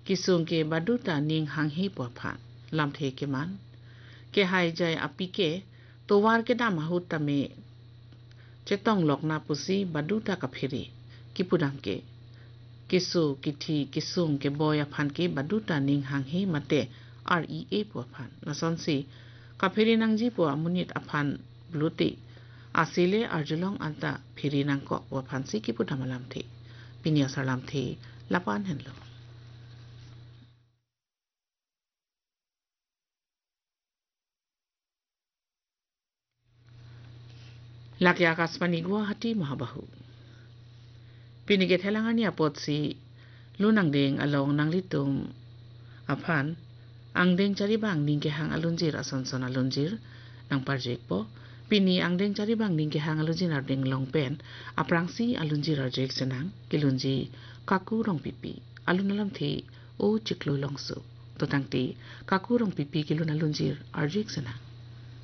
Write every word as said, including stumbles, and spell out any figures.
kisung ke baduta ning hanghi puaphan lam the ke man ke hai jai api ke towar ke dam mahut tame chetong lok na pusi baduta ka phiri kipudang ke kisu kithi kisung ke boya phan ke baduta ning hanghi mate rea puaphan nason si ka phiri nang ji pu amunit aphan bluti asile arjulong anta phiri nang ko puaphan si kipudam lam the pinia salam the lapan henlo Laki Akasmani Guwahati Mahabahu. Pinigit helangan niya pot si lunang ding along nang litum apan ang ding caribang ning kehang alunjir asonson alunjir nang parjek po pini ang ding caribang ning kehang alunjir ar ding longpen aprangsi alunjir arjek senang kilunji kakurong pipi alun alam thi o ciklo longso totang ti kakurong pipi kilun alunjir arjek senang